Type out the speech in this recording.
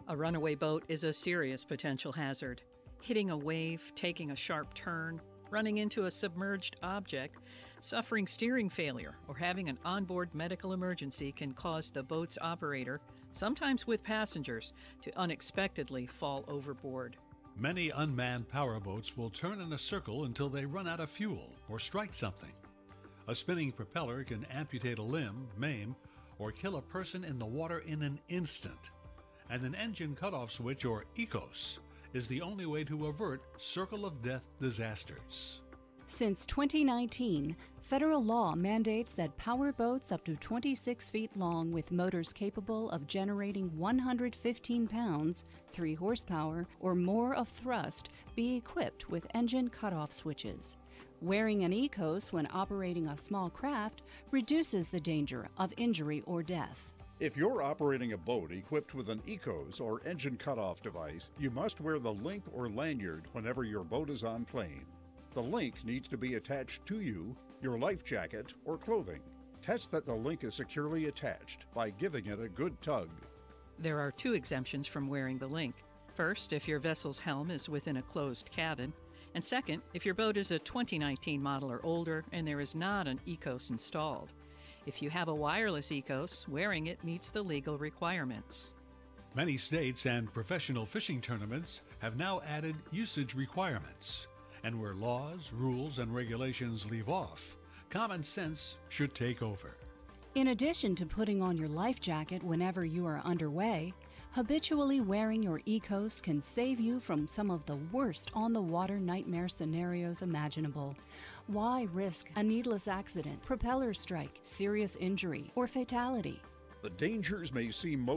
A runaway boat is a serious potential hazard. Hitting a wave, taking a sharp turn, running into a submerged object, suffering steering failure, or having an onboard medical emergency can cause the boat's operator, sometimes with passengers, to unexpectedly fall overboard. Many unmanned powerboats will turn in a circle until they run out of fuel or strike something. A spinning propeller can amputate a limb, maim, or kill a person in the water in an instant. And an engine cutoff switch, or ECOS, is the only way to avert circle of death disasters. Since 2019, federal law mandates that power boats up to 26 feet long with motors capable of generating 115 pounds, 3 horsepower, or more of thrust be equipped with engine cutoff switches. Wearing an ECOS when operating a small craft reduces the danger of injury or death. If you're operating a boat equipped with an ECOS or engine cutoff device, you must wear the link or lanyard whenever your boat is on plane. The link needs to be attached to you, your life jacket, or clothing. Test that the link is securely attached by giving it a good tug. There are 2 exemptions from wearing the link. First, if your vessel's helm is within a closed cabin. And second, if your boat is a 2019 model or older and there is not an ECOS installed. If you have a wireless ECOS, wearing it meets the legal requirements. Many states and professional fishing tournaments have now added usage requirements. And where laws, rules, and regulations leave off, common sense should take over. In addition to putting on your life jacket whenever you are underway, habitually wearing your ECOS can save you from some of the worst on-the-water nightmare scenarios imaginable. Why risk a needless accident, propeller strike, serious injury, or fatality? The dangers may seem most